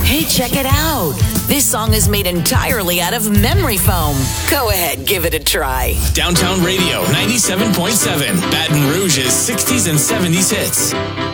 Hey, check it out. This song is made entirely out of memory foam. Go ahead, give it a try. Downtown Radio 97.7, Baton Rouge's 60s and 70s hits.